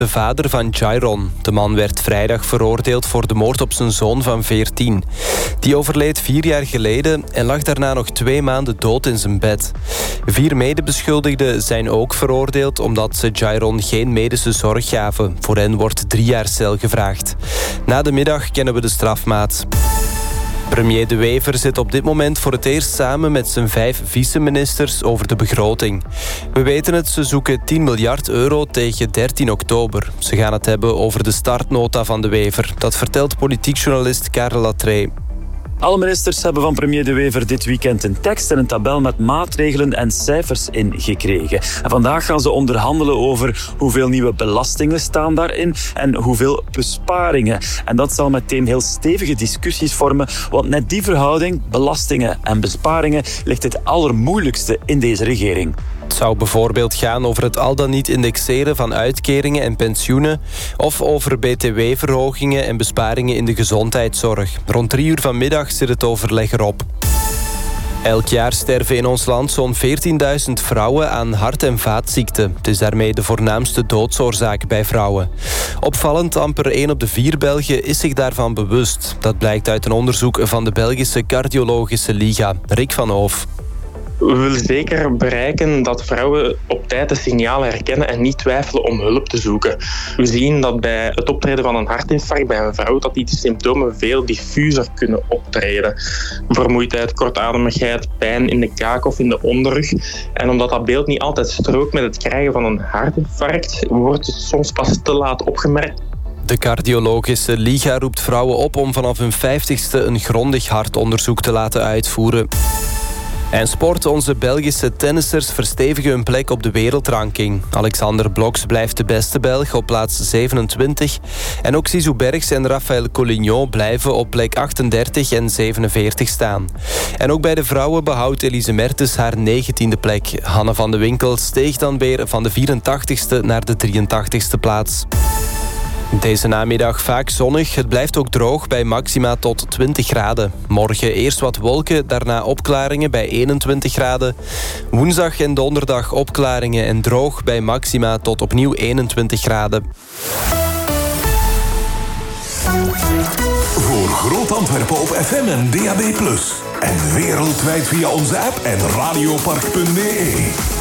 de vader van Jairon. De man werd vrijdag veroordeeld voor de moord op zijn zoon van 14. Die overleed 4 jaar geleden en lag daarna nog 2 maanden dood in zijn bed. 4 medebeschuldigden zijn ook veroordeeld omdat ze Jairon geen medische zorg gaven. Voor hen wordt 3 jaar cel gevraagd. Na de middag kennen we de strafmaat. Premier De Wever zit op dit moment voor het eerst samen met zijn 5 vice-ministers over de begroting. We weten het, ze zoeken 10 miljard euro tegen 13 oktober. Ze gaan het hebben over de startnota van De Wever. Dat vertelt politiek journalist Karel Latré. Alle ministers hebben van premier De Wever dit weekend een tekst en een tabel met maatregelen en cijfers in gekregen. En vandaag gaan ze onderhandelen over hoeveel nieuwe belastingen staan daarin en hoeveel besparingen. En dat zal meteen heel stevige discussies vormen, want net die verhouding, belastingen en besparingen, ligt het allermoeilijkste in deze regering. Het zou bijvoorbeeld gaan over het al dan niet indexeren van uitkeringen en pensioenen of over btw-verhogingen en besparingen in de gezondheidszorg. Rond 3 uur vanmiddag zit het overleg erop. Elk jaar sterven in ons land zo'n 14.000 vrouwen aan hart- en vaatziekten. Het is daarmee de voornaamste doodsoorzaak bij vrouwen. Opvallend, amper 1 op de 4 Belgen is zich daarvan bewust. Dat blijkt uit een onderzoek van de Belgische Cardiologische Liga. Rick van Hoof. We willen zeker bereiken dat vrouwen op tijd de signalen herkennen en niet twijfelen om hulp te zoeken. We zien dat bij het optreden van een hartinfarct bij een vrouw dat die symptomen veel diffuser kunnen optreden. Vermoeidheid, kortademigheid, pijn in de kaak of in de onderrug. En omdat dat beeld niet altijd strookt met het krijgen van een hartinfarct, wordt het soms pas te laat opgemerkt. De Cardiologische Liga roept vrouwen op om vanaf hun 50ste een grondig hartonderzoek te laten uitvoeren. En sport, onze Belgische tennissers verstevigen hun plek op de wereldranking. Alexander Bloks blijft de beste Belg op plaats 27. En ook Zizou Bergs en Raphaël Collignon blijven op plek 38 en 47 staan. En ook bij de vrouwen behoudt Elise Mertens haar 19e plek. Hanne van de Winkel steeg dan weer van de 84ste naar de 83ste plaats. Deze namiddag vaak zonnig. Het blijft ook droog bij maxima tot 20 graden. Morgen eerst wat wolken, daarna opklaringen bij 21 graden. Woensdag en donderdag opklaringen en droog bij maxima tot opnieuw 21 graden. Voor Groot Antwerpen op FM en DAB+. En wereldwijd via onze app en radiopark.be.